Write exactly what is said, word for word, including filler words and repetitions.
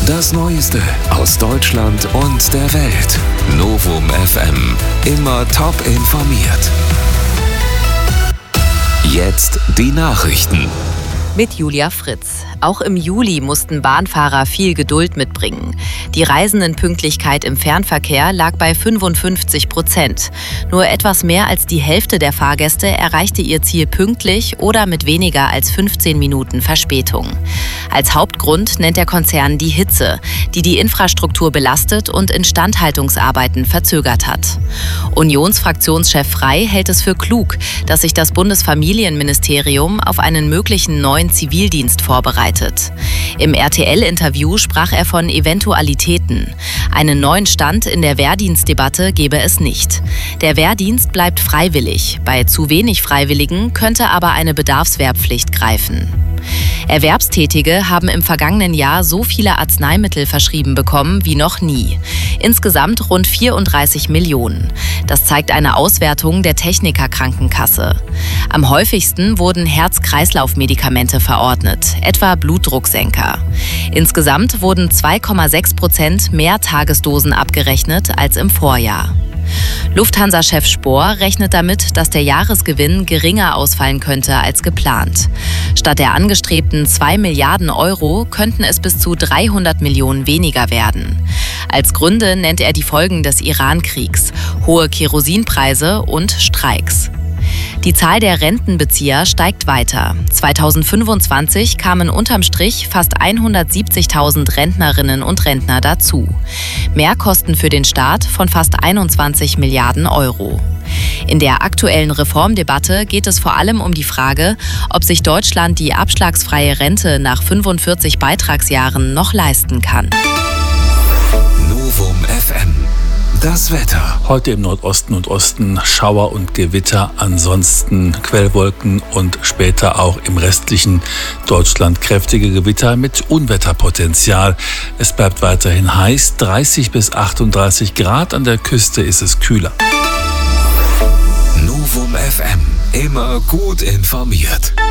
Das Neueste aus Deutschland und der Welt. Novum F M. Immer top informiert. Jetzt die Nachrichten. Mit Julia Fritz. Auch im Juli mussten Bahnfahrer viel Geduld mitbringen. Die Reisendenpünktlichkeit im Fernverkehr lag bei fünfundfünfzig Prozent. Nur etwas mehr als die Hälfte der Fahrgäste erreichte ihr Ziel pünktlich oder mit weniger als fünfzehn Minuten Verspätung. Als Hauptgrund nennt der Konzern die Hitze, die die Infrastruktur belastet und Instandhaltungsarbeiten verzögert hat. Unionsfraktionschef Frey hält es für klug, dass sich das Bundesfamilienministerium auf einen möglichen neuen Zivildienst vorbereitet. Im R T L-Interview sprach er von Eventualitäten. Einen neuen Stand in der Wehrdienstdebatte gebe es nicht. Der Wehrdienst bleibt freiwillig. Bei zu wenig Freiwilligen könnte aber eine Bedarfswehrpflicht greifen. Erwerbstätige haben im vergangenen Jahr so viele Arzneimittel verschrieben bekommen wie noch nie. Insgesamt rund vierunddreißig Millionen. Das zeigt eine Auswertung der Techniker-Krankenkasse. Am häufigsten wurden Herz-Kreislauf-Medikamente verordnet, etwa Blutdrucksenker. Insgesamt wurden zwei Komma sechs Prozent mehr Tagesdosen abgerechnet als im Vorjahr. Lufthansa-Chef Spohr rechnet damit, dass der Jahresgewinn geringer ausfallen könnte als geplant. Statt der angestrebten zwei Milliarden Euro könnten es bis zu dreihundert Millionen weniger werden. Als Gründe nennt er die Folgen des Iran-Kriegs, hohe Kerosinpreise und Streiks. Die Zahl der Rentenbezieher steigt weiter. zweitausendfünfundzwanzig kamen unterm Strich fast hundertsiebzigtausend Rentnerinnen und Rentner dazu. Mehrkosten für den Staat von fast einundzwanzig Milliarden Euro. In der aktuellen Reformdebatte geht es vor allem um die Frage, ob sich Deutschland die abschlagsfreie Rente nach fünfundvierzig Beitragsjahren noch leisten kann. Novum F M. Das Wetter. Heute im Nordosten und Osten Schauer und Gewitter, ansonsten Quellwolken und später auch im restlichen Deutschland kräftige Gewitter mit Unwetterpotenzial. Es bleibt weiterhin heiß, dreißig bis achtunddreißig Grad, an der Küste ist es kühler. Novum F M. Immer gut informiert.